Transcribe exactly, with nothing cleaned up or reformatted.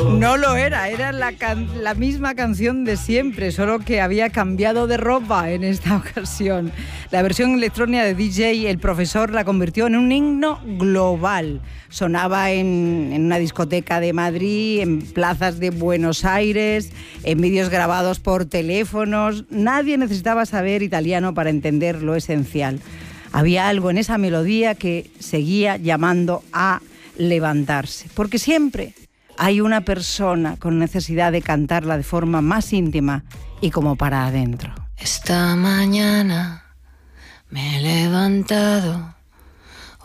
No lo era, era la, can- la misma canción de siempre, solo que había cambiado de ropa en esta ocasión. La versión electrónica de D J El Profesor la convirtió en un himno global. Sonaba en, en una discoteca de Madrid, en plazas de Buenos Aires, en vídeos grabados por teléfonos. Nadie necesitaba saber italiano para entender lo esencial. Había algo en esa melodía que seguía llamando a levantarse, porque siempre hay una persona con necesidad de cantarla de forma más íntima y como para adentro. Esta mañana me he levantado